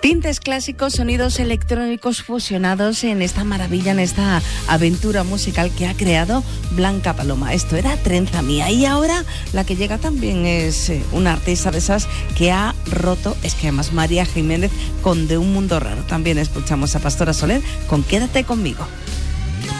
Tintes clásicos, sonidos electrónicos fusionados en esta maravilla, en esta aventura musical que ha creado Blanca Paloma. Esto era Trenza Mía. Y ahora la que llega también es una artista de esas que ha roto, es que además María Jiménez con De un mundo raro. También escuchamos a Pastora Soler con Quédate conmigo.